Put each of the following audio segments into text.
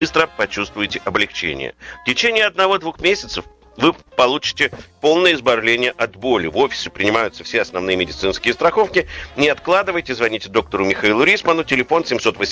быстро почувствуете облегчение. В течение 1-2 месяцев вы получите полное избавление от боли. В офисе принимаются все основные медицинские страховки. Не откладывайте, звоните доктору Михаилу Рисману. Телефон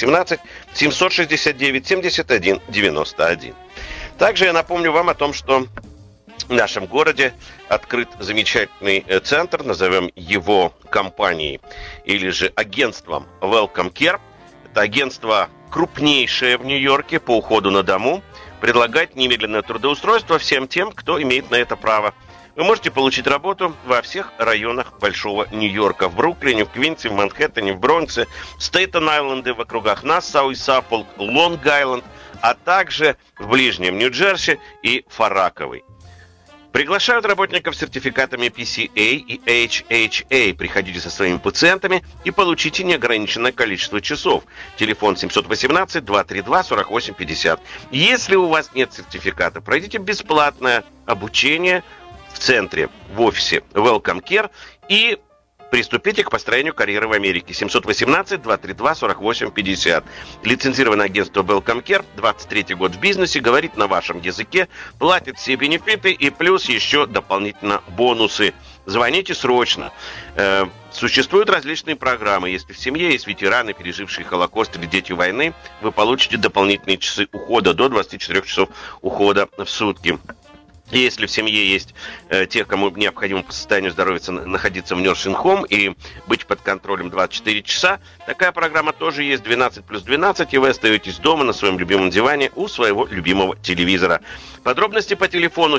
718-769-71-91. Также я напомню вам о том, что в нашем городе открыт замечательный центр, назовем его компанией или же агентством Welcome Care. Это агентство крупнейшее в Нью-Йорке по уходу на дому. Предлагать немедленное трудоустройство всем тем, кто имеет на это право. Вы можете получить работу во всех районах Большого Нью-Йорка. В Бруклине, в Квинсе, в Манхэттене, в Бронксе, в Стейтен-Айленде, в округах Нассау и Саффолк, Лонг-Айленд, а также в ближнем Нью-Джерси и Фарраковой. Приглашают работников с сертификатами PCA и HHA. Приходите со своими пациентами и получите неограниченное количество часов. Телефон 718-232-4850. Если у вас нет сертификата, пройдите бесплатное обучение в центре, в офисе Welcome Care и приступите к построению карьеры в Америке. 718-232-4850. Лицензированное агентство Welcome Care, 23-й год в бизнесе, говорит на вашем языке, платит все бенефиты и плюс еще дополнительно бонусы. Звоните срочно. Существуют различные программы. Если в семье есть ветераны, пережившие Холокост или дети войны, вы получите дополнительные часы ухода, до 24 часов ухода в сутки. Если в семье есть те, кому необходимо по состоянию здоровья находиться в nursing home и быть под контролем 24 часа, такая программа тоже есть, 12 плюс 12, и вы остаетесь дома на своем любимом диване у своего любимого телевизора. Подробности по телефону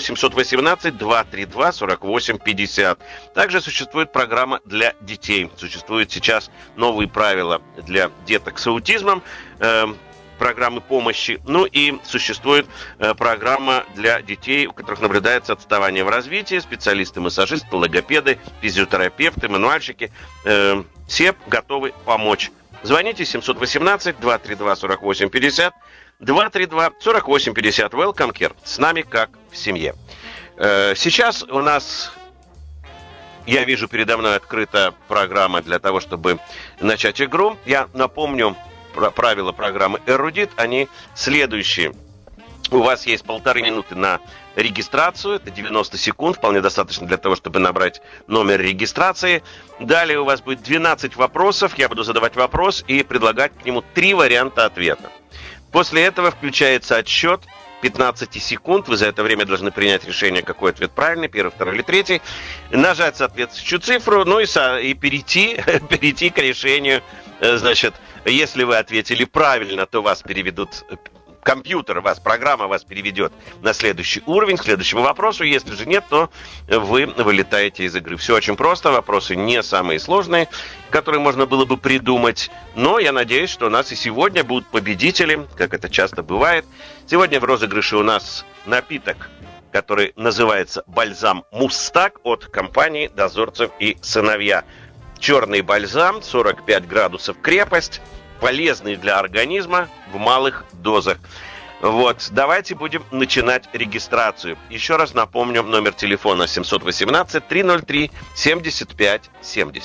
718-232-4850. Также существует программа для детей. Существуют сейчас новые правила для деток с аутизмом, программы помощи. Ну и существует программа для детей, у которых наблюдается отставание в развитии. Специалисты-массажисты, логопеды, физиотерапевты, мануальщики. Все готовы помочь. Звоните 718-232-4850. 232-4850. Welcome Care. С нами как в семье. Сейчас у нас, я вижу, передо мной открыта программа для того, чтобы начать игру. Я напомню, правила программы «Эрудит», они следующие. У вас есть 1,5 минуты на регистрацию, это 90 секунд, вполне достаточно для того, чтобы набрать номер регистрации. Далее у вас будет 12 вопросов, я буду задавать вопрос и предлагать к нему 3 варианта ответа. После этого включается отсчет 15 секунд, вы за это время должны принять решение, какой ответ правильный, первый, второй или третий, нажать соответствующую цифру, ну и перейти к решению. Значит, если вы ответили правильно, то вас переведут, программа вас переведет на следующий уровень, к следующему вопросу. Если же нет, то вы вылетаете из игры. Все очень просто, вопросы не самые сложные, которые можно было бы придумать. Но я надеюсь, что у нас и сегодня будут победители, как это часто бывает. Сегодня в розыгрыше у нас напиток, который называется «Бальзам Мустак» от компании «Дозорцев и сыновья». Черный бальзам, 45 градусов крепость, полезный для организма в малых дозах. Вот, давайте будем начинать регистрацию. Еще раз напомню, номер телефона 718-303-7570.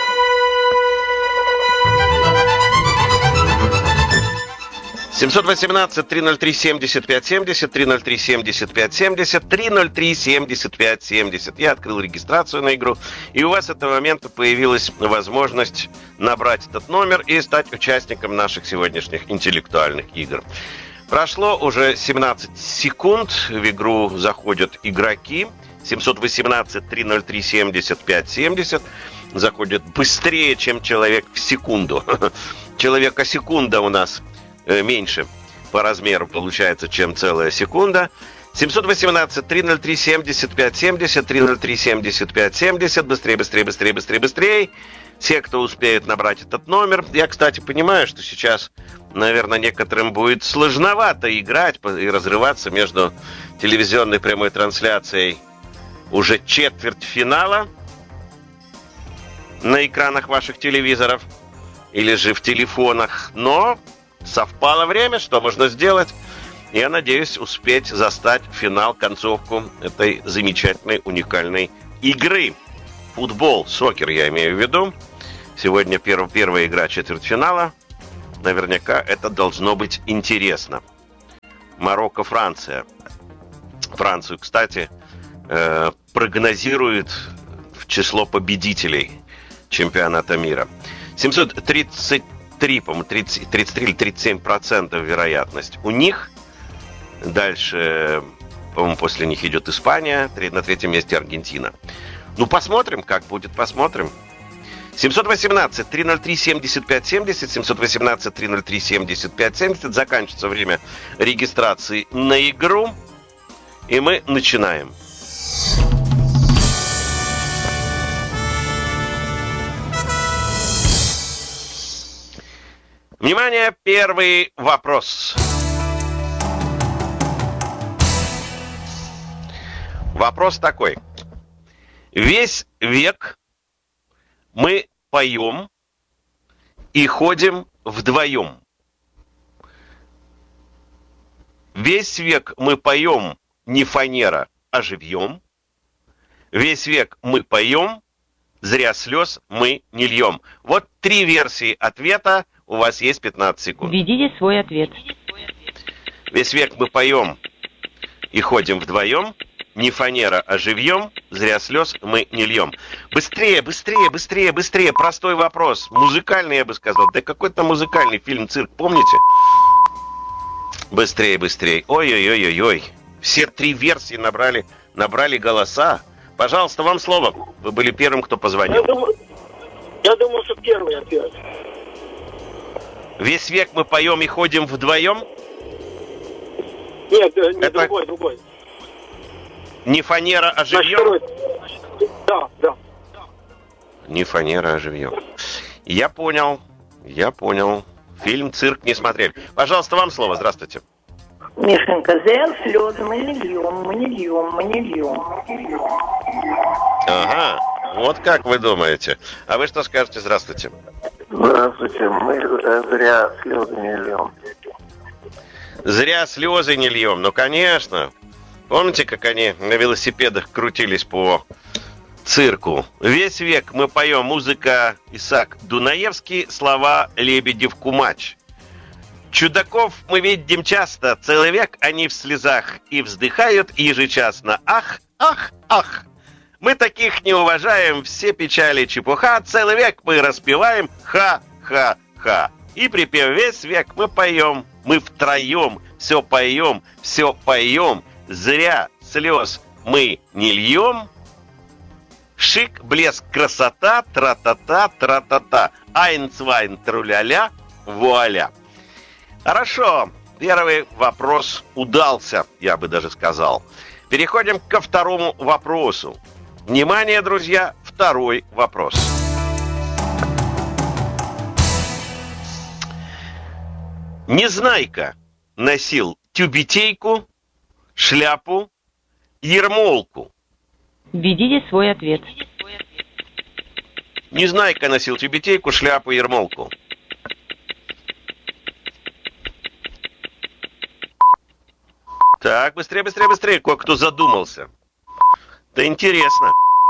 718-303-7570, 303-7570, 303-7570. Я открыл регистрацию на игру, и у вас с этого момента появилась возможность набрать этот номер и стать участником наших сегодняшних интеллектуальных игр. Прошло уже 17 секунд, в игру заходят игроки. 718-303-7570 заходят быстрее, чем человек в секунду. Человека секунда у нас меньше по размеру получается, чем целая секунда. 718-303-7570, 303-7570. Быстрее, быстрее, быстрее, быстрее, быстрее. Все, кто успеет набрать этот номер. Я, кстати, понимаю, что сейчас, наверное, некоторым будет сложновато играть и разрываться между телевизионной прямой трансляцией уже четвертьфинала на экранах ваших телевизоров или же в телефонах. Но совпало время, что можно сделать? Я надеюсь успеть застать финал, концовку этой замечательной, уникальной игры. Футбол, сокер я имею в виду. Сегодня первая игра четвертьфинала. Наверняка это должно быть интересно. Марокко-Франция. Францию, кстати, прогнозирует в число победителей чемпионата мира. 733, по-моему, 33 или 37% вероятность у них. Дальше, по-моему, после них идет Испания. На третьем месте Аргентина. Ну, посмотрим, как будет, посмотрим. 718-303-75-70, 718-303-75-70. Заканчивается время регистрации на игру. И мы начинаем. Внимание, первый вопрос. Вопрос такой. Весь век мы поем и ходим вдвоем. Весь век мы поем не фанера, а живьем. Весь век мы поем, зря слез мы не льем. Вот 3 версии ответа, у вас есть 15 секунд. Введите свой ответ. Весь век мы поем и ходим вдвоем. Не фанера, а живьем, зря слез мы не льем. Быстрее, быстрее, быстрее, быстрее. Простой вопрос. Музыкальный, я бы сказал. Да какой-то музыкальный фильм «Цирк», помните? Быстрее, быстрее. Ой-ой-ой-ой-ой. Все 3 версии набрали голоса. Пожалуйста, вам слово. Вы были первым, кто позвонил. Я думаю, что первый ответ. Весь век мы поем и ходим вдвоем? Нет, это... другой. Не фанера, а живьем? Да. Не фанера, а живьем. Я понял. Фильм «Цирк» не смотрели. Пожалуйста, вам слово. Здравствуйте. Мишенька, зря слезы мы не льем. Ага, вот как вы думаете. А вы что скажете? Здравствуйте. Здравствуйте, мы зря слезы не льем. Зря слезы не льем, ну конечно. Помните, как они на велосипедах крутились по цирку? Весь век мы поем музыка Исаак Дунаевский, слова Лебедев-Кумач. Чудаков мы видим часто, целый век они в слезах и вздыхают ежечасно. Ах, ах, ах! Мы таких не уважаем, все печали чепуха, целый век мы распеваем ха-ха-ха. И припев весь век мы поем, мы втроем все поем, зря слез мы не льем. Шик, блеск, красота, тра-та-та, тра-та-та. Айн-цвайн, тру-ля-ля, вуаля. Хорошо, первый вопрос удался, я бы даже сказал. Переходим ко второму вопросу. Внимание, друзья, второй вопрос. Незнайка носил тюбетейку, шляпу, ермолку. Введите свой ответ. Незнайка носил тюбетейку, шляпу, ермолку. Так, быстрее, быстрее, быстрее. Кое-кто задумался. Да интересно.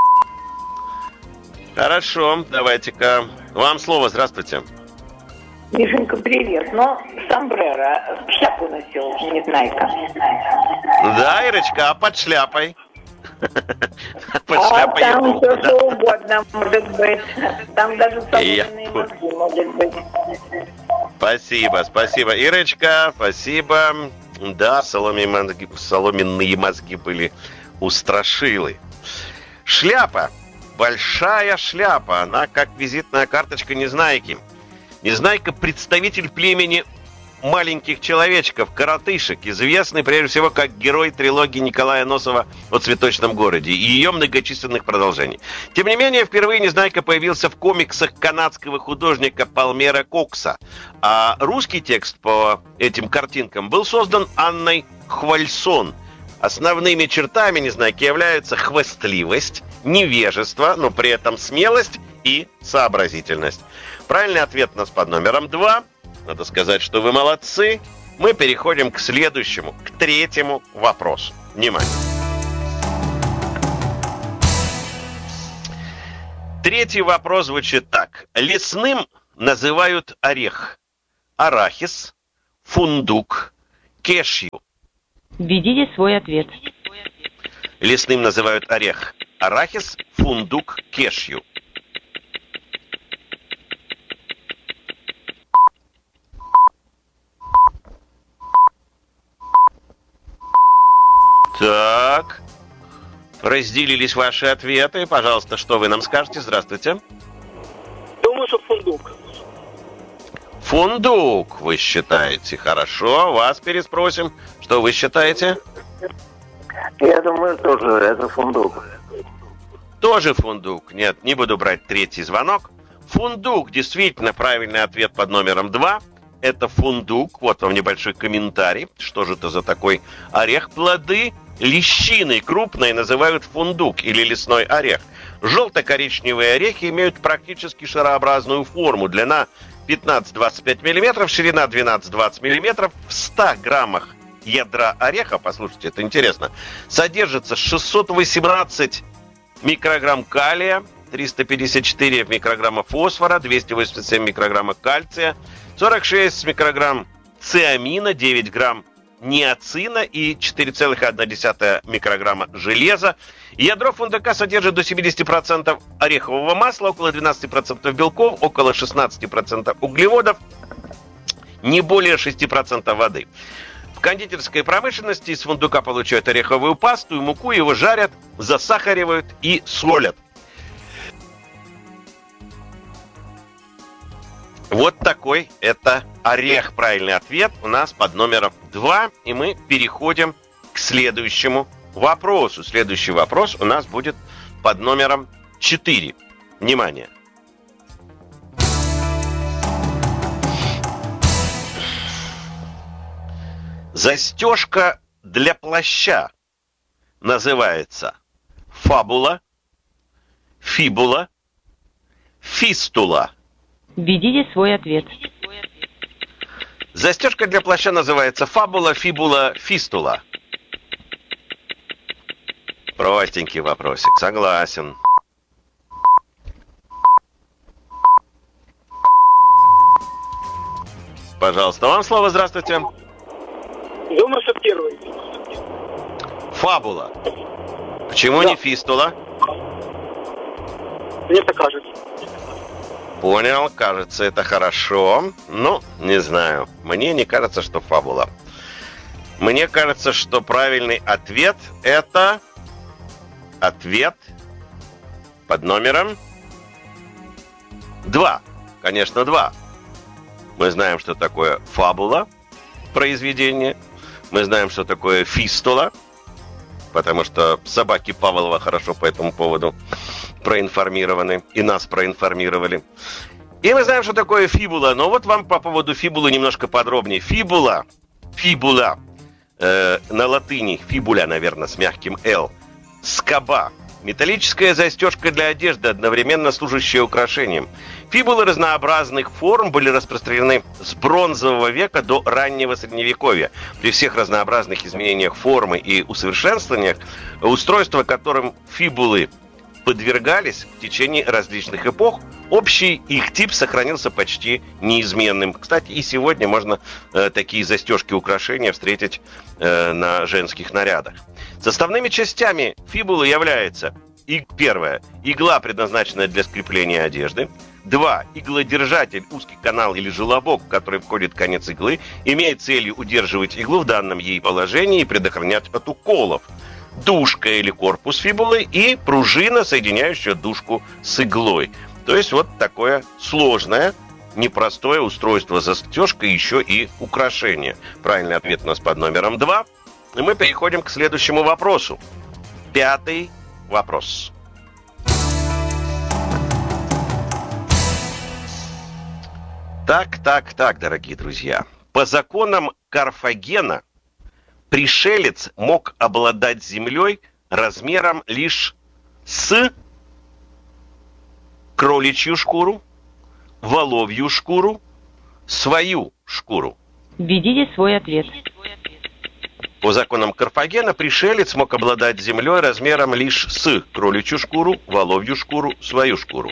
Хорошо, давайте-ка. Вам слово, здравствуйте. Мишенька, привет. Но сомбреро, шляпу носил, Незнайка. Да, Ирочка, а под шляпой? Под шляпой там все что угодно может быть. Там даже соломенные мозги может быть. Спасибо. Ирочка, спасибо. Да, соломенные мозги были у Страшилы. Шляпа. Большая шляпа. Она как визитная карточка Незнайки. Незнайка — представитель племени маленьких человечков, коротышек, известный прежде всего как герой трилогии Николая Носова о «Цветочном городе» и ее многочисленных продолжений. Тем не менее, впервые Незнайка появился в комиксах канадского художника Палмера Кокса, а русский текст по этим картинкам был создан Анной Хвальсон. Основными чертами Незнайки являются хвастливость, невежество, но при этом смелость и сообразительность. Правильный ответ у нас под номером 2. Надо сказать, что вы молодцы. Мы переходим к следующему, к третьему вопросу. Внимание. Третий вопрос звучит так. Лесным называют орех, арахис, фундук, кешью. Введите свой ответ. Лесным называют орех арахис, фундук, кешью. Так, разделились ваши ответы. Пожалуйста, что вы нам скажете? Здравствуйте. Думаю, что фундук. Фундук, вы считаете. Хорошо, вас переспросим. Что вы считаете? Я думаю, тоже это фундук. Тоже фундук. Нет, не буду брать третий звонок. Фундук, действительно, правильный ответ под номером 2. Это фундук. Вот вам небольшой комментарий. Что же это за такой орех? Плоды лещины крупные называют фундук или лесной орех. Желто-коричневые орехи имеют практически шарообразную форму. Длина 15-25 мм, ширина 12-20 мм. В 100 граммах ядра ореха, послушайте, это интересно, содержится 618 микрограмм калия, 354 микрограмма фосфора, 287 микрограмма кальция, 46 микрограмм циамина, 9 грамм ниацина и 4,1 микрограмма железа. Ядро фундука содержит до 70% орехового масла, около 12% белков, около 16% углеводов, не более 6% воды. В кондитерской промышленности из фундука получают ореховую пасту и муку, его жарят, засахаривают и солят. Вот такой это орех. Правильный ответ у нас под номером 2. И мы переходим к следующему вопросу. Следующий вопрос у нас будет под номером 4. Внимание. Застежка для плаща называется фабула, фибула, фистула. Введите свой ответ. Застежка для плаща называется фабула, фибула, фистула. Простенький вопросик, согласен. Пожалуйста, вам слово, здравствуйте. Думаю, что первый. Фабула. Почему Да. не фистула? Мне так кажется. Понял, кажется, это хорошо. Ну, не знаю. Мне не кажется, что фабула. Мне кажется, что правильный ответ это ответ под номером 2. Конечно, 2. Мы знаем, что такое фабула, произведение. Мы знаем, что такое фистула, потому что собаки Павлова хорошо по этому поводу проинформированы, и нас проинформировали. И мы знаем, что такое фибула, но вот вам по поводу фибулы немножко подробнее. Фибула, на латыни, фибуля, наверное, с мягким «л», скоба, металлическая застежка для одежды, одновременно служащая украшением. Фибулы разнообразных форм были распространены с бронзового века до раннего средневековья. При всех разнообразных изменениях формы и усовершенствованиях, устройства которым фибулы подвергались в течение различных эпох, общий их тип сохранился почти неизменным. Кстати, и сегодня можно такие застежки украшения встретить на женских нарядах. Составными частями фибулы являются: первое, игла, предназначенная для скрепления одежды. 2. Иглодержатель, узкий канал или желобок, в который входит конец иглы, имеет целью удерживать иглу в данном ей положении и предохранять от уколов. Дужка или корпус фибулы и пружина, соединяющая дужку с иглой. То есть вот такое сложное, непростое устройство застежка, еще и украшение. Правильный ответ у нас под номером 2. И мы переходим к следующему вопросу. 5-й вопрос. Так, дорогие друзья. По законам Карфагена пришелец мог обладать землей размером лишь с кроличью шкуру, воловью шкуру, свою шкуру. Введите свой ответ. По законам Карфагена пришелец мог обладать землей размером лишь с кроличью шкуру, воловью шкуру, свою шкуру.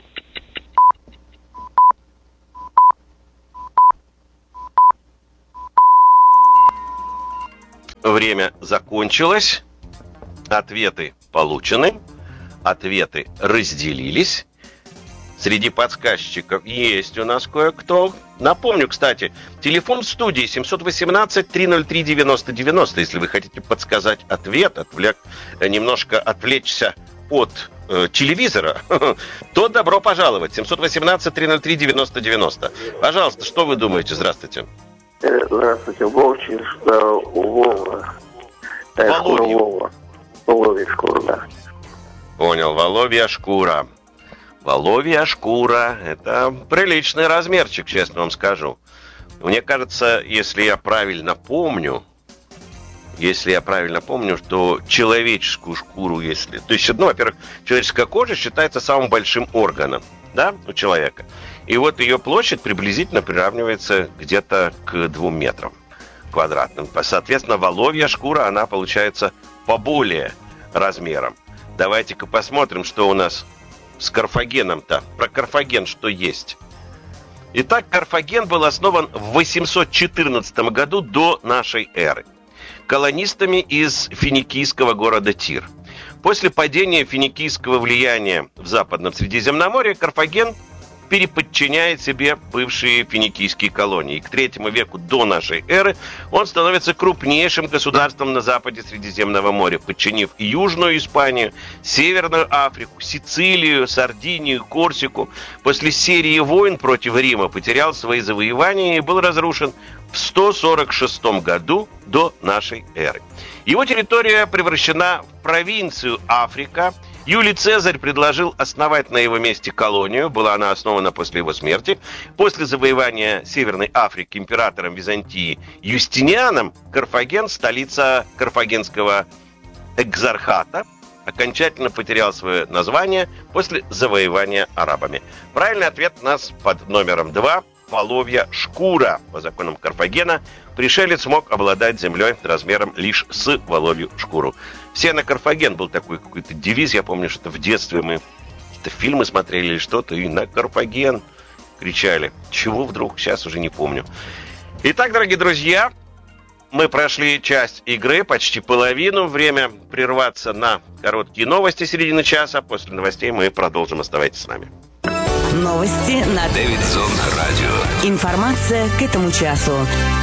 время закончилось, ответы получены, ответы разделились. Среди подсказчиков есть у нас кое-кто. Напомню, кстати, телефон в студии 718-303-90-90. Если вы хотите подсказать ответ, немножко отвлечься от телевизора, то добро пожаловать. 718-303-90-90. Пожалуйста, что вы думаете? Здравствуйте. Здравствуйте. Волчий, Вова. Воловья шкура, да. Понял, воловья шкура. Воловья шкура – это приличный размерчик, честно вам скажу. Мне кажется, если я правильно помню, что человеческую шкуру, То есть, во-первых, человеческая кожа считается самым большим органом, да, у человека. И вот ее площадь приблизительно приравнивается где-то к 2 метрам квадратным. Соответственно, воловья шкура, она получается поболее размером. Давайте-ка посмотрим, что у нас с Карфагеном-то. Про Карфаген что есть? Итак, Карфаген был основан в 814 году до нашей эры колонистами из финикийского города Тир. После падения финикийского влияния в Западном Средиземноморье Карфаген переподчиняет себе бывшие финикийские колонии. И к III веку до нашей эры он становится крупнейшим государством на западе Средиземного моря, подчинив и Южную Испанию, Северную Африку, Сицилию, Сардинию, Корсику. После серии войн против Рима потерял свои завоевания и был разрушен в 146 году до нашей эры. Его территория превращена в провинцию Африка. Юлий Цезарь предложил основать на его месте колонию. Была она основана после его смерти. После завоевания Северной Африки императором Византии Юстинианом Карфаген, столица карфагенского экзархата, окончательно потерял свое название после завоевания арабами. Правильный ответ у нас под номером 2. Воловья шкура. По законам Карфагена пришелец мог обладать землей размером лишь с воловью шкуру. Все на Карфаген был такой какой-то девиз. Я помню, что в детстве мы какие-то фильмы смотрели или что-то, и на Карфаген кричали. Чего вдруг? Сейчас уже не помню. Итак, дорогие друзья, мы прошли часть игры, почти половину. Время прерваться на короткие новости середины часа. После новостей мы продолжим. Оставайтесь с нами. Новости на Дэвидсон Радио. Информация к этому часу.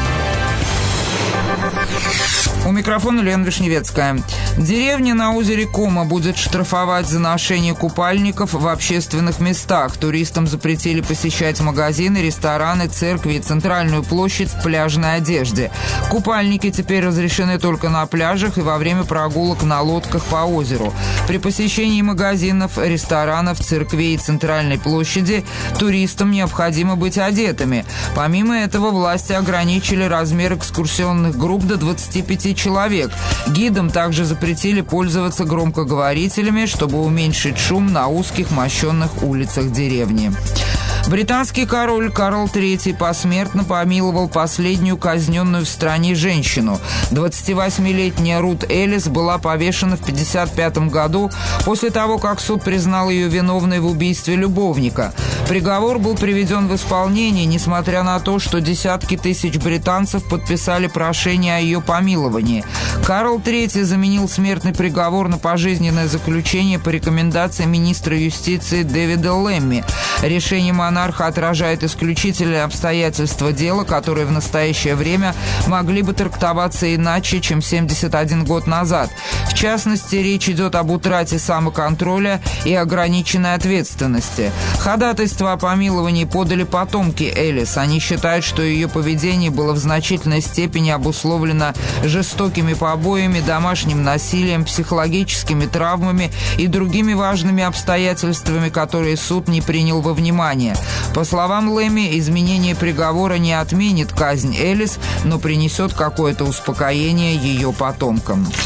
У микрофона Лена Вишневецкая. Деревня на озере Кома будет штрафовать за ношение купальников в общественных местах. Туристам запретили посещать магазины, рестораны, церкви и центральную площадь в пляжной одежде. Купальники теперь разрешены только на пляжах и во время прогулок на лодках по озеру. При посещении магазинов, ресторанов, церквей и центральной площади туристам необходимо быть одетыми. Помимо этого, власти ограничили размер экскурсионных групп до 25 человек. Гидам также запретили пользоваться громкоговорителями, чтобы уменьшить шум на узких мощенных улицах деревни. Британский король Карл III посмертно помиловал последнюю казненную в стране женщину. 28-летняя Рут Эллис была повешена в 1955 году после того, как суд признал ее виновной в убийстве любовника. Приговор был приведен в исполнение, несмотря на то, что десятки тысяч британцев подписали прошение о ее помиловании. Карл III заменил смертный приговор на пожизненное заключение по рекомендации министра юстиции Дэвида Лэмми. Решение монарха отражает исключительные обстоятельства дела, которые в настоящее время могли бы трактоваться иначе, чем 71 год назад. В частности, речь идет об утрате самоконтроля и ограниченной ответственности. Ходатайство о помиловании подали потомки Эллис. Они считают, что ее поведение было в значительной степени обусловлено жестокими побоями, домашним насилием, психологическими травмами и другими важными обстоятельствами, которые суд не принял во внимание. По словам Лэмми, изменение приговора не отменит казнь Эллис, но принесет какое-то успокоение ее потомкам. В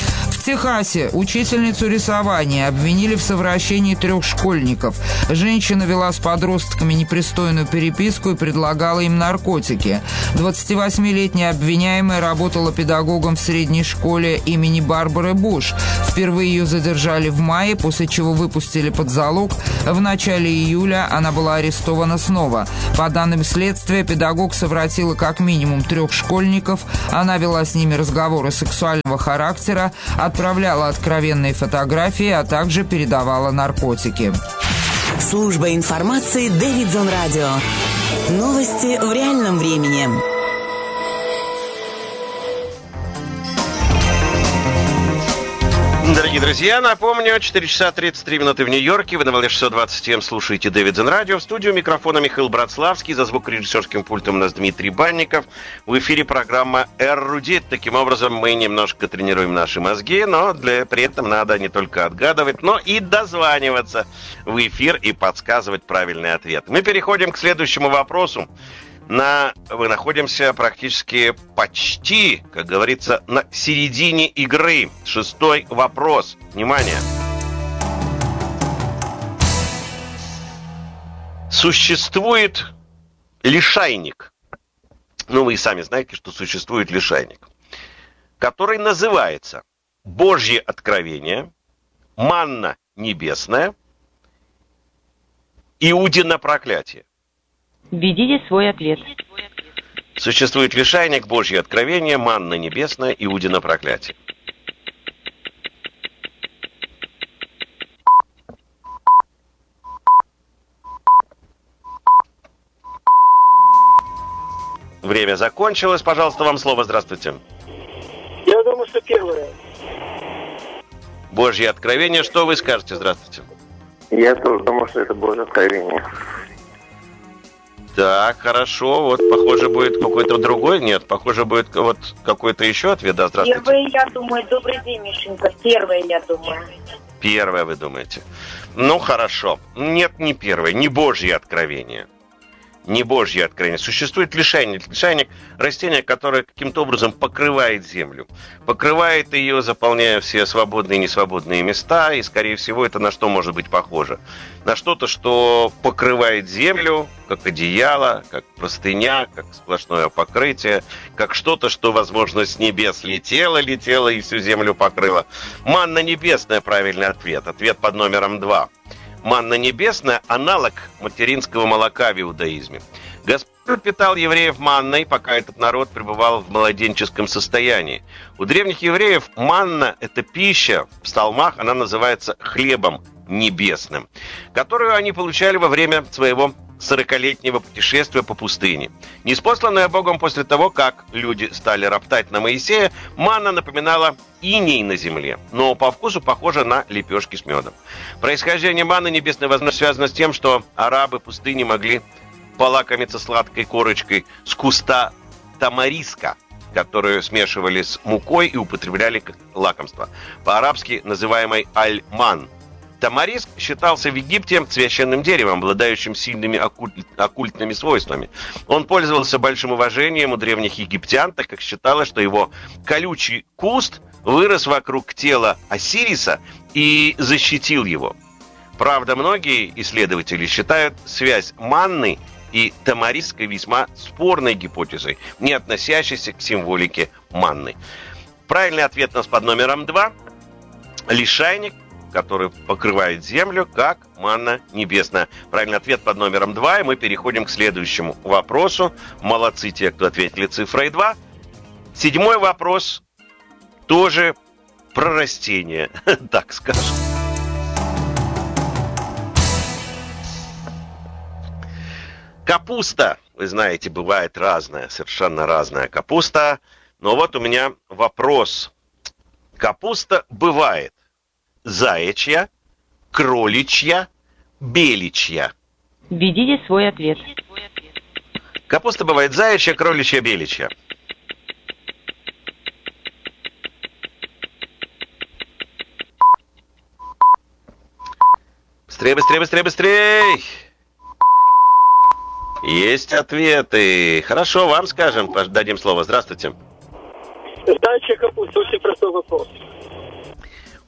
В Техасе учительницу рисования обвинили в совращении 3 школьников. Женщина вела с подростками непристойную переписку и предлагала им наркотики. 28-летняя обвиняемая работала педагогом в средней школе имени Барбары Буш. Впервые ее задержали в мае, после чего выпустили под залог. В начале июля она была арестована снова. По данным следствия, педагог совратила как минимум 3 школьников. Она вела с ними разговоры сексуального характера, отправляла откровенные фотографии, а также передавала наркотики. Служба информации Дэвидсон Радио. Новости в реальном времени. Дорогие друзья, напомню, 4 часа 33 минуты в Нью-Йорке. Вы на волне 627 слушаете Дэвидсон Радио. В студию микрофона Михаил Братславский. За звукорежиссерским пультом у нас Дмитрий Банников. В эфире программа «Эрудит». Таким образом, мы немножко тренируем наши мозги, но при этом надо не только отгадывать, но и дозваниваться в эфир и подсказывать правильный ответ. Мы переходим к следующему вопросу. Мы находимся почти, как говорится, на середине игры. 6-й вопрос. Внимание. Существует лишайник. Вы и сами знаете, что существует лишайник, который называется Божье откровение, манна небесная, Иудино проклятие. Введите свой ответ. Существует лишайник, Божье откровение, манна небесная, Иудино проклятие. Время закончилось. Пожалуйста, вам слово. Здравствуйте. Я думаю, что первое. Божье откровение. Что вы скажете? Здравствуйте. Я тоже думаю, что это Божье откровение. Так, хорошо. Вот, похоже, будет какой-то другой. Нет, похоже, будет вот какой-то еще ответ. Да, здравствуйте. Первое, я думаю. Добрый день, Мишенька. Первое, я думаю. Первое, вы думаете. Ну, хорошо. Нет, не первое. Не Божье откровение. Не Божье откровение. Существует лишайник. Лишайник – растение, которое каким-то образом покрывает землю. Покрывает ее, заполняя все свободные и несвободные места. И, скорее всего, это на что может быть похоже? На что-то, что покрывает землю, как одеяло, как простыня, как сплошное покрытие, как что-то, что, возможно, с небес летело и всю землю покрыло. Манна небесная – правильный ответ. Ответ под номером 2. Манна небесная – аналог материнского молока в иудаизме. Господь питал евреев манной, пока этот народ пребывал в младенческом состоянии. У древних евреев манна – это пища, в псалмах она называется хлебом небесным, которую они получали во время своего 40-летнего путешествия по пустыне. Ниспосланная Богом после того, как люди стали роптать на Моисея, манна напоминала иней на земле, но по вкусу похожа на лепешки с медом. Происхождение манны небесной, возможно, связано с тем, что арабы пустыни могли полакомиться сладкой корочкой с куста тамариска, которую смешивали с мукой и употребляли как лакомство, по-арабски называемой аль-ман. Тамариск считался в Египте священным деревом, обладающим сильными оккультными свойствами. Он пользовался большим уважением у древних египтян, так как считалось, что его колючий куст вырос вокруг тела Осириса и защитил его. Правда, многие исследователи считают связь манны и тамариска весьма спорной гипотезой, не относящейся к символике манны. Правильный ответ у нас под номером 2. Лишайник, который покрывает землю, как манна небесная. Правильный ответ под номером 2, и мы переходим к следующему вопросу. Молодцы те, кто ответили цифрой 2. 7-й вопрос тоже про растения, так скажем. Капуста, вы знаете, бывает разная, совершенно разная капуста. Но вот у меня вопрос. Капуста бывает заячья, кроличья, беличья. Введите свой ответ. Капуста бывает заячья, кроличья, беличья. Быстрее, быстрее, быстрее, быстрее! Есть ответы. Хорошо, вам скажем, дадим слово. Здравствуйте. Заячья капуста. Очень простой вопрос.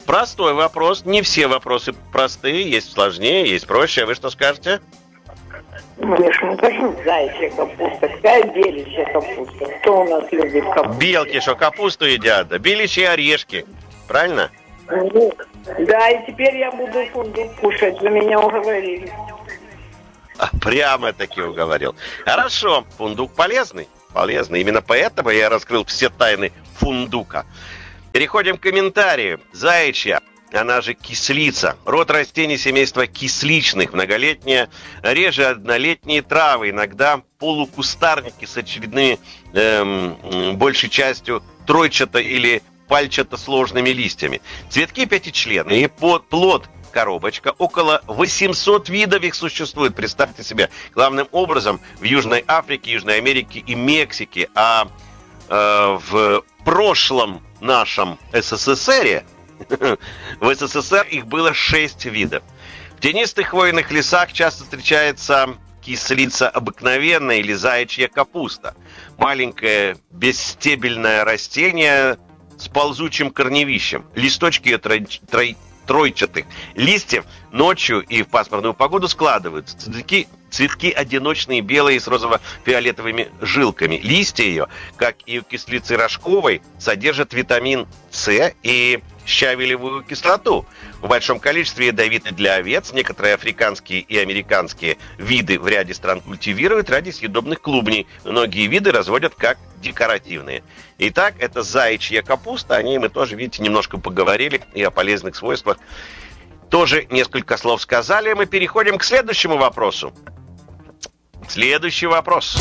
Простой вопрос. Не все вопросы простые. Есть сложнее, есть проще. А вы что скажете? Миш, ну почему заячья капуста? Какая беличья капуста? Кто у нас любит капусту? Белки, что капусту едят, да беличьи орешки. Правильно? Ну, да, и теперь я буду фундук кушать. Вы меня уговорили. Прямо-таки уговорил. Хорошо, фундук полезный. Полезный. Именно поэтому я раскрыл все тайны фундука. Переходим к комментарию. Заячья, она же кислица. Род растений семейства кисличных. Многолетние, реже однолетние травы. Иногда полукустарники с очередными, большей частью, тройчато- или пальчато-сложными листьями. Цветки пятичленные. Плод коробочка. Около 800 видов их существует. Представьте себе. Главным образом в Южной Африке, Южной Америке и Мексике. А в прошлом нашем СССР, в СССР их было 6 видов. В тенистых хвойных лесах часто встречается кислица обыкновенная или заячья капуста. Маленькое бесстебельное растение с ползучим корневищем. Листочки ее тройчатых листьев ночью и в пасмурную погоду складываются. Цветки одиночные, белые, с розово-фиолетовыми жилками. Листья ее, как и у кислицы рожковой, содержат витамин С и щавелевую кислоту. В большом количестве ядовиты для овец. Некоторые африканские и американские виды в ряде стран культивируют ради съедобных клубней. Многие виды разводят как декоративные. Итак, это заячья капуста. О ней мы тоже, видите, немножко поговорили и о полезных свойствах. Тоже несколько слов сказали. Мы переходим к следующему вопросу. Следующий вопрос.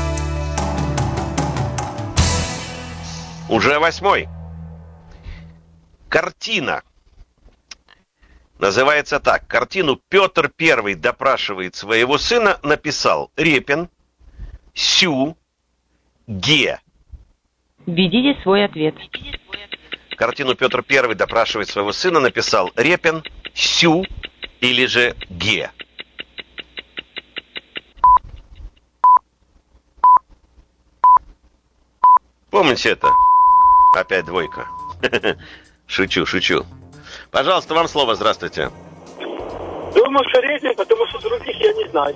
Уже 8-й. Картина. Называется так. Картину Петр I допрашивает своего сына написал Репин, Сю, Ге. Введите свой ответ. Картину Петр I допрашивает своего сына написал Репин, Сю или же Ге. Помните это? Опять двойка. Шучу. Пожалуйста, вам слово. Здравствуйте. Думаю, что Репин, потому что других я не знаю.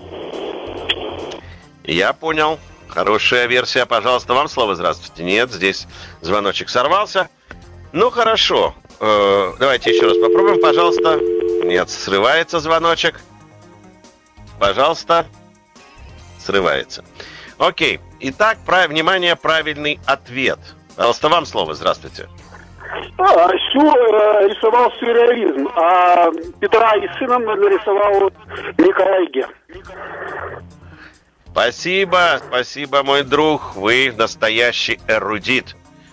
Я понял. Хорошая версия. Пожалуйста, вам слово. Здравствуйте. Нет, здесь звоночек сорвался. Ну, хорошо. Давайте еще раз попробуем, пожалуйста. Нет, срывается звоночек. Пожалуйста. Срывается. Окей. Итак, внимание, правильный ответ. Пожалуйста, вам слово. Здравствуйте. Сю рисовал сюрреализм, а Петра и сыном нарисовал Николай Ге. Спасибо, мой друг. Вы настоящий эрудит.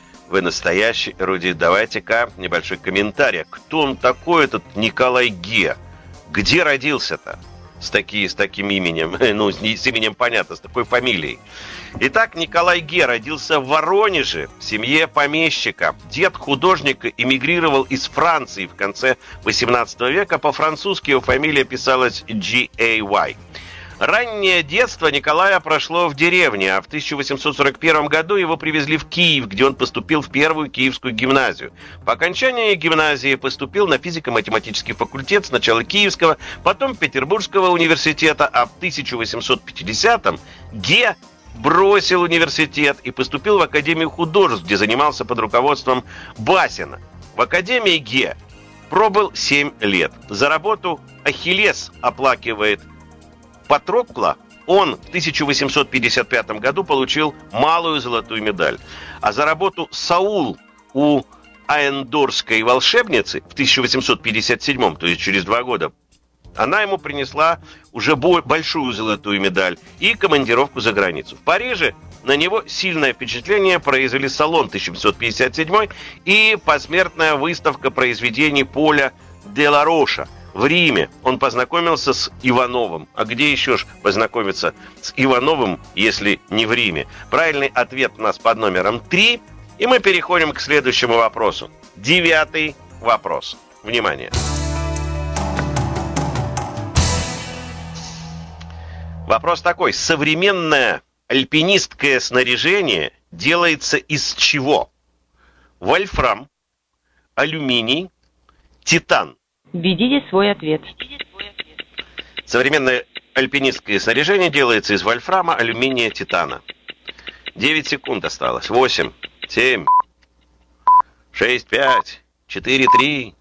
Давайте-ка небольшой комментарий. Кто он такой, этот Николай Ге? Где родился-то? С таким именем. Ну, с именем понятно, с такой фамилией. Итак, Николай Ге родился в Воронеже, в семье помещика. Дед художника эмигрировал из Франции в конце 18 века. По-французски его фамилия писалась G-A-Y. Раннее детство Николая прошло в деревне, а в 1841 году его привезли в Киев, где он поступил в первую киевскую гимназию. По окончании гимназии поступил на физико-математический факультет сначала Киевского, потом Петербургского университета, а в 1850-м Ге бросил университет и поступил в Академию художеств, где занимался под руководством Басина. В Академии Ге пробыл 7 лет. За работу «Ахиллес» оплакивает Патрокла, он в 1855 году получил малую золотую медаль. А за работу «Саул» у Аендорской волшебницы в 1857, то есть через 2 года, она ему принесла уже большую золотую медаль и командировку за границу. В Париже на него сильное впечатление произвели «Салон» 1857 и посмертная выставка произведений Поля де ла Роша. В Риме он познакомился с Ивановым. А где еще ж познакомиться с Ивановым, если не в Риме? Правильный ответ у нас под номером 3. И мы переходим к следующему вопросу. 9-й вопрос. Внимание. Вопрос такой. Современное альпинистское снаряжение делается из чего? Вольфрам, алюминий, Титан. Введите свой ответ. Современное альпинистское снаряжение делается из вольфрама, алюминия, титана. 9 секунд осталось. 8, 7, 6, 5, 4, 3,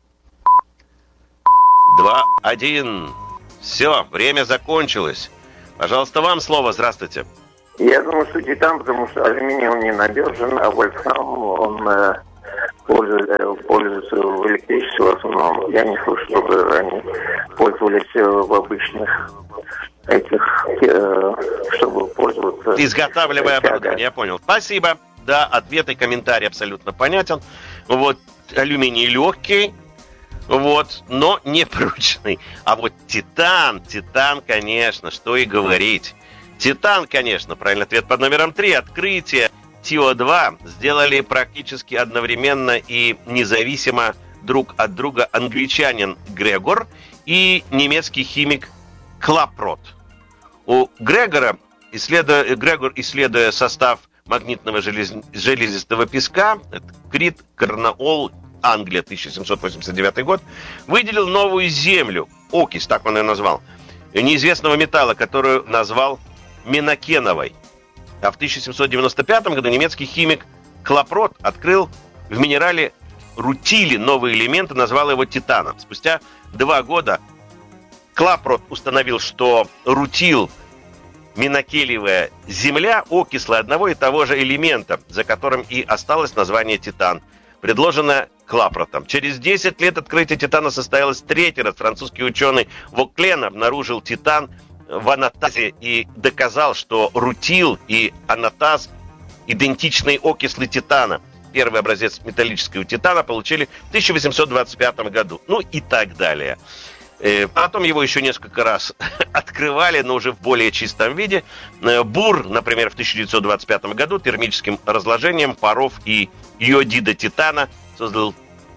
2, 1. Все, время закончилось. Пожалуйста, вам слово. Здравствуйте. Я думаю, что титан, потому что алюминий он ненадежен, а вольфрам он пользуется в электричестве в основном. Я не слышу, чтобы они пользовались в обычных этих, чтобы пользоваться... Изготавливая оборудование, я понял. Спасибо. Да, ответ и комментарий абсолютно понятен. Вот алюминий легкий, вот, но не прочный. А вот титан, конечно, что и говорить. Титан, конечно, правильный ответ под номером 3. Открытие ТИО-2 сделали практически одновременно и независимо друг от друга англичанин Грегор и немецкий химик Клапрот. У Грегор, исследуя состав магнитного железистого песка, Крит, Корнуолл, Англия, 1789 год, выделил новую землю, окись, так он ее назвал, неизвестного металла, которую назвал Минокеновой. А в 1795 году немецкий химик Клапрот открыл в минерале рутиле новый элемент и назвал его титаном. Спустя 2 года Клапрот установил, что рутил, минокелевая земля, окислы одного и того же элемента, за которым и осталось название титан, предложенное Клапротом. Через 10 лет открытие титана состоялось 3-й раз. Французский ученый Воклен обнаружил титан в анатазе и доказал, что рутил и анатаз – идентичные окислы титана. Первый образец металлического титана получили в 1825 году. Ну и так далее. Потом его еще несколько раз открывали, но уже в более чистом виде. Бур, например, в 1925 году термическим разложением паров и йодида титана создал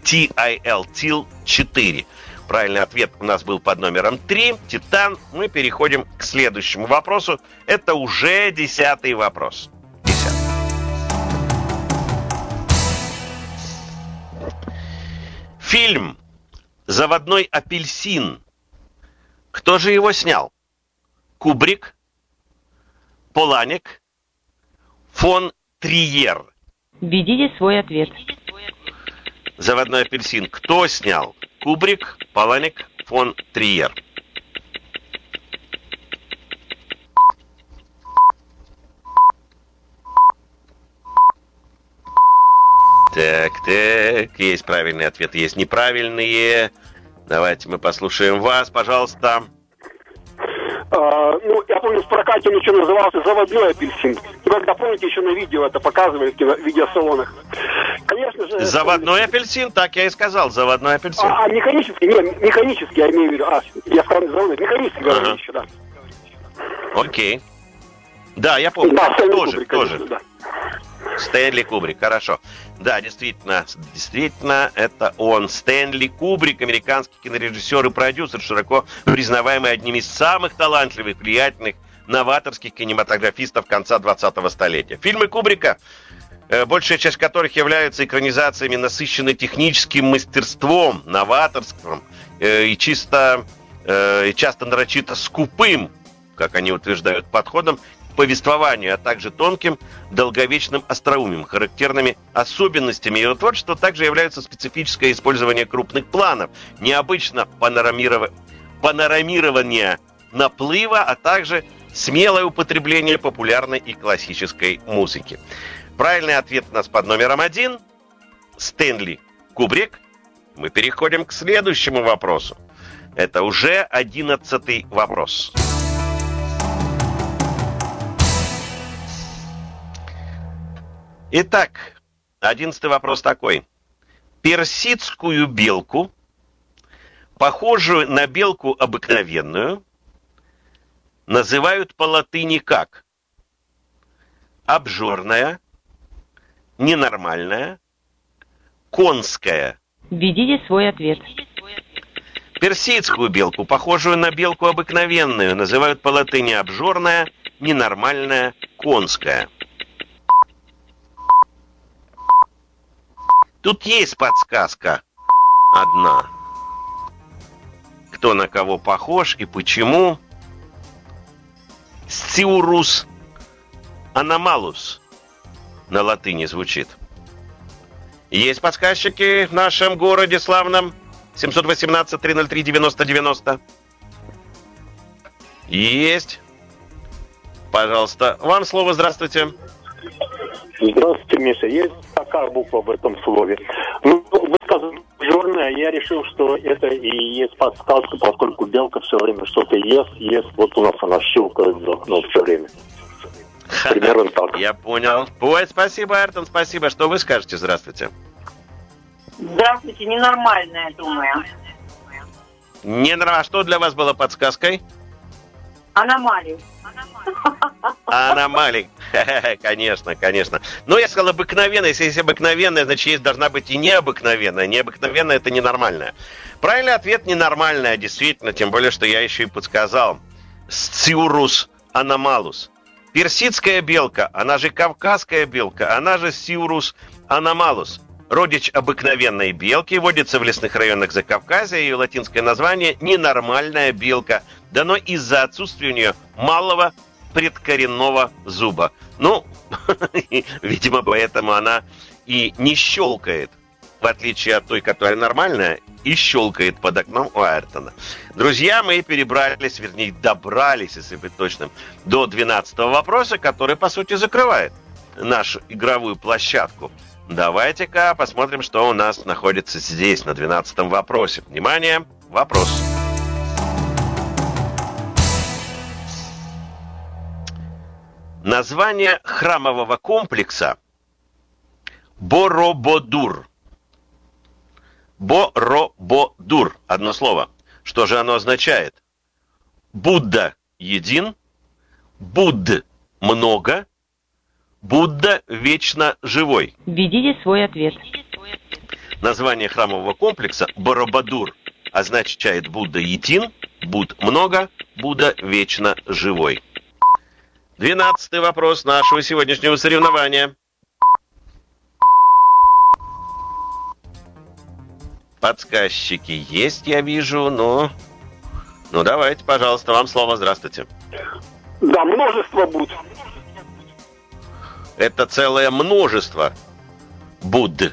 TiL-4. Правильный ответ у нас был под номером 3. Титан. Мы переходим к следующему вопросу. Это уже 10-й вопрос. 10. Фильм «Заводной апельсин». Кто же его снял? Кубрик, Поланик, фон Триер. Введите свой ответ. «Заводной апельсин». Кто снял? Кубрик, Поланик, фон Триер. Так, есть правильные ответы, есть неправильные. Давайте мы послушаем вас, пожалуйста. Я помню, в прокате он еще назывался «Заводной апельсин». Когда, помните, еще на видео это показывали в видеосалонах. Конечно же... Заводной апельсин, так я и сказал, заводной апельсин. Механический, нет, механический, я имею в виду. Я сказал заводной, механический говорил еще, да. Окей. Да, я помню. Да, тоже. Кубрик, конечно, да. Стэнли Кубрик, хорошо. Да, действительно, это он. Стэнли Кубрик, американский кинорежиссер и продюсер, широко признаваемый одним из самых талантливых, влиятельных, новаторских кинематографистов конца 20-го столетия. Фильмы Кубрика, большая часть которых являются экранизациями, насыщенной техническим мастерством, новаторством и часто нарочито скупым, как они утверждают, подходом повествованию, а также тонким, долговечным остроумием, характерными особенностями его творчества также являются специфическое использование крупных планов, необычно панорамирование наплыва, а также смелое употребление популярной и классической музыки. Правильный ответ у нас под номером 1. Стэнли Кубрик. Мы переходим к следующему вопросу. Это уже 11-й вопрос. Итак, 11-й вопрос такой. Персидскую белку, похожую на белку обыкновенную, называют по латыни как? Обжорная, ненормальная, конская. Введите свой ответ. Персидскую белку, похожую на белку обыкновенную, называют по латыни обжорная, ненормальная, конская. Тут есть подсказка одна. кто на кого похож и почему. Sciurus anomalus на латыни звучит. Есть подсказчики в нашем городе славном? 718-303-90-90. Есть. Пожалуйста, вам слово. Здравствуйте. Здравствуйте, Миша. Есть такая буква в этом слове. Ну, вы сказали черная, я решил, что это и есть подсказка, поскольку белка все время что-то ест. Вот у нас она щелкает за окном все время. Примерно так. Я понял. Ой, спасибо, Артон, спасибо. Что вы скажете? Здравствуйте. Здравствуйте, ненормальная, думаю. А что для вас было подсказкой? Аномалия. Аномалий. Конечно, конечно. Но я сказал обыкновенная. Если есть обыкновенная, значит, есть должна быть и необыкновенная. Необыкновенная — это ненормальная. Правильный ответ — ненормальная, действительно. Тем более, что я еще и подсказал. Sciurus anomalus. Персидская белка, она же кавказская белка, она же Sciurus anomalus. Родич обыкновенной белки, водится в лесных районах Закавказья. Ее латинское название — ненормальная белка. Дано из-за отсутствия у нее малого предкоренного зуба. Ну, видимо, поэтому она и не щелкает, в отличие от той, которая нормальная, и щелкает под окном у Айртона. Друзья, мы перебрались, вернее, добрались, если быть точным, до 12-го вопроса, который, по сути, закрывает нашу игровую площадку. Давайте-ка посмотрим, что у нас находится здесь, на 12-м вопросе. Внимание, вопрос. Название храмового комплекса Борободур. Борободур. Одно слово. Что же оно означает? Будда един, Будд много, Будда вечно живой. Введите свой ответ. Название храмового комплекса Борободур означает Будда един, Будд много, Будда вечно живой. 12-й вопрос нашего сегодняшнего соревнования. Подсказчики есть, я вижу, но... Ну, давайте, пожалуйста, вам слово. Здравствуйте. Да, множество Будд. Это целое множество Будд.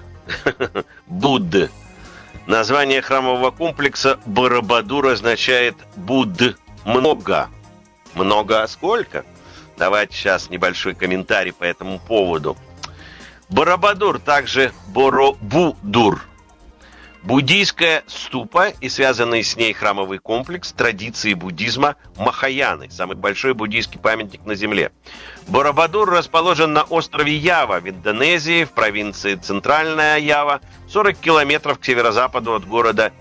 Будд. Название храмового комплекса Борободур означает Будд много. Много, а сколько? Давайте сейчас небольшой комментарий по этому поводу. Борободур, также Боробудур. Буддийская ступа и связанный с ней храмовый комплекс традиции буддизма Махаяны, самый большой буддийский памятник на Земле. Борободур расположен на острове Ява в Индонезии, в провинции Центральная Ява, 40 километров к северо-западу от города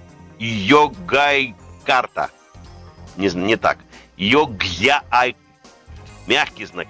Йогайкарта. Не так. Йогьяай. Мягкий знак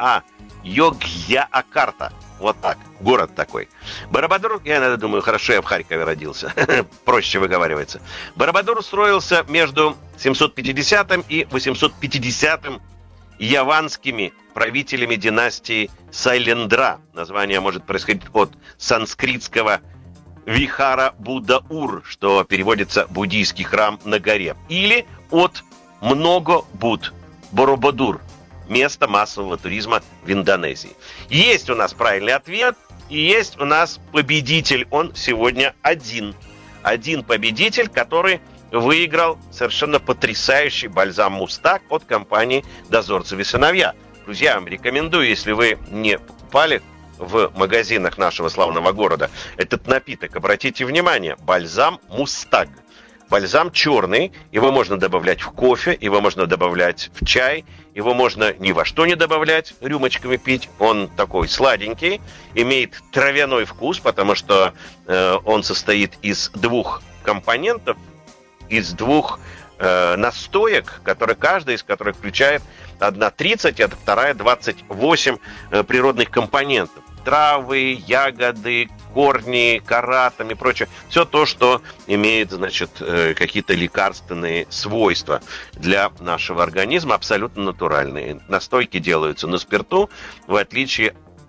Йогьякарта. Вот так. Город такой. Борободур, я думаю, хорошо, я в Харькове родился. Проще выговаривается. Борободур строился между 750 и 850 яванскими правителями династии Сайлендра. Название может происходить от санскритского Вихара Будда-Ур, что переводится «буддийский храм на горе». Или от много Будд, Борободур. Место массового туризма в Индонезии. Есть у нас правильный ответ, и есть у нас победитель. Он сегодня один. Один победитель, который выиграл совершенно потрясающий бальзам «Мустаг» от компании «Дозорцев и сыновья». Друзья, я вам рекомендую, если вы не покупали в магазинах нашего славного города этот напиток, обратите внимание, бальзам «Мустаг». Бальзам черный, его можно добавлять в кофе, его можно добавлять в чай, его можно ни во что не добавлять, рюмочками пить. Он такой сладенький, имеет травяной вкус, потому что он состоит из двух компонентов, из двух настоек, каждая из которых включает одна 30, а вторая 28 природных компонентов. Травы, ягоды, корни, кора там и прочее. Все то, что имеет, значит, какие-то лекарственные свойства для нашего организма, абсолютно натуральные. Настойки делаются на спирту, в отличие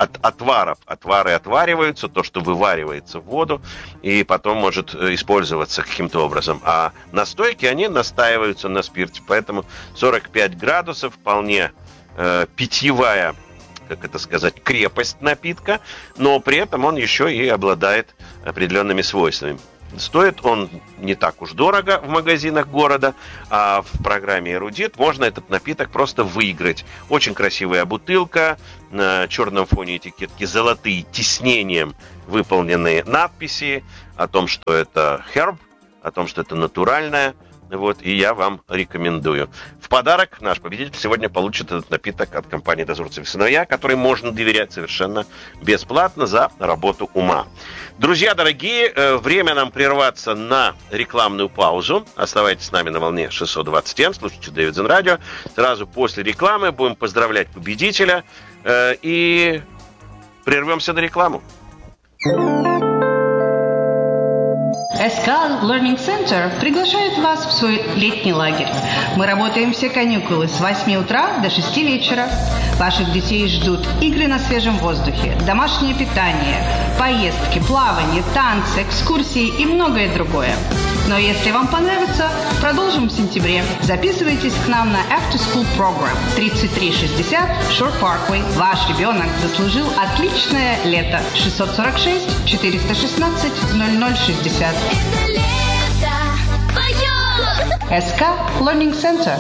от отваров. Отвары отвариваются, то, что вываривается в воду, и потом может использоваться каким-то образом. А настойки, они настаиваются на спирте. Поэтому 45 градусов вполне питьевая, как это сказать, крепость напитка, но при этом он еще и обладает определенными свойствами. Стоит он не так уж дорого в магазинах города, а в программе «Эрудит» можно этот напиток просто выиграть. Очень красивая бутылка, на черном фоне этикетки золотые тиснением выполненные надписи о том, что это herb, о том, что это натуральное. Вот, и я вам рекомендую. В подарок наш победитель сегодня получит этот напиток от компании «Дозорцев и сыновья», который можно доверять совершенно бесплатно за работу ума. Друзья дорогие, время нам прерваться на рекламную паузу. Оставайтесь с нами на волне 620 М, слушайте Дэвидсон Радио. Сразу после рекламы будем поздравлять победителя и прервемся на рекламу. СК Learning Center приглашает вас в свой летний лагерь. Мы работаем все каникулы с 8 утра до 6 вечера. Ваших детей ждут игры на свежем воздухе, домашнее питание, поездки, плавание, танцы, экскурсии и многое другое. Но если вам понравится, продолжим в сентябре. Записывайтесь к нам на After School Program 3360 Shore Parkway. Ваш ребенок заслужил отличное лето. 646 416 0060. СК Learning Center.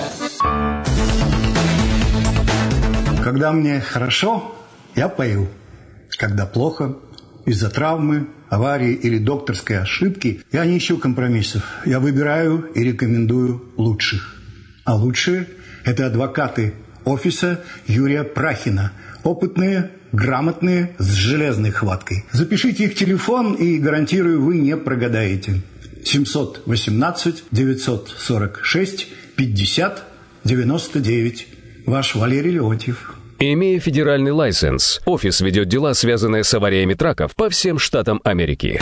Когда мне хорошо, я пою. Когда плохо, из-за травмы, аварии или докторской ошибки, я не ищу компромиссов. Я выбираю и рекомендую лучших. А лучшие – это адвокаты офиса Юрия Прахина. Опытные, грамотные, с железной хваткой. Запишите их телефон, и, гарантирую, вы не прогадаете. 718-946-50-99. Ваш Валерий Леонтьев. Имея федеральный лайсенс, офис ведет дела, связанные с авариями траков по всем штатам Америки.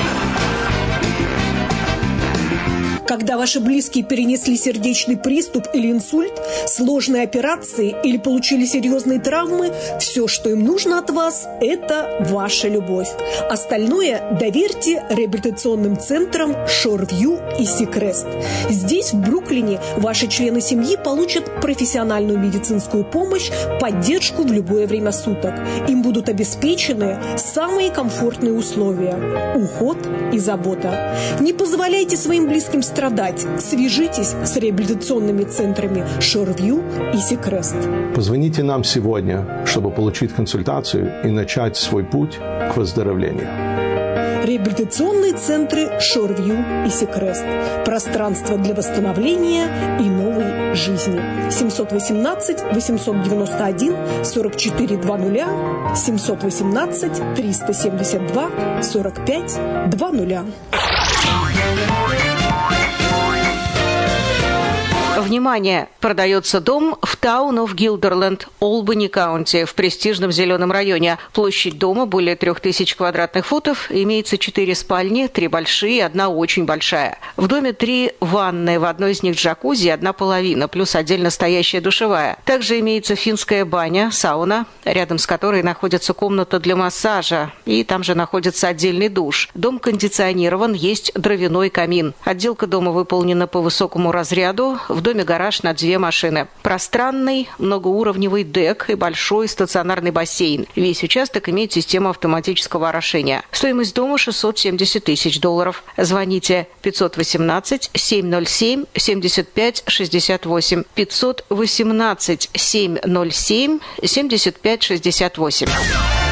Когда ваши близкие перенесли сердечный приступ или инсульт, сложные операции или получили серьезные травмы, все, что им нужно от вас, это ваша любовь. Остальное доверьте реабилитационным центрам Shoreview и Seacrest. Здесь, в Бруклине, ваши члены семьи получат профессиональную медицинскую помощь, поддержку в любое время суток. Им будут обеспечены самые комфортные условия, уход и забота. Не позволяйте своим близким страдать. Свяжитесь с реабилитационными центрами Shoreview и Seacrest. Позвоните нам сегодня, чтобы получить консультацию и начать свой путь к выздоровлению. Реабилитационные центры Shoreview и Seacrest. Пространство для восстановления и новой жизни. 718-891-4420, 718-372-4520. Внимание! Продается дом в Town of Guilderland, Олбани Каунти, в престижном зеленом районе. Площадь дома более 3000 квадратных футов. Имеется 4 спальни, 3 большие и 1 очень большая. В доме 3 ванны, в одной из них джакузи, 1 половина, плюс отдельно стоящая душевая. Также имеется финская баня, сауна, рядом с которой находится комната для массажа. И там же находится отдельный душ. Дом кондиционирован, есть дровяной камин. Отделка дома выполнена по высокому разряду. В доме гараж на 2 машины. Пространный многоуровневый дек и большой стационарный бассейн. Весь участок имеет систему автоматического орошения. Стоимость дома $670 000. Звоните 518-707-75-68. 518-707-75-68.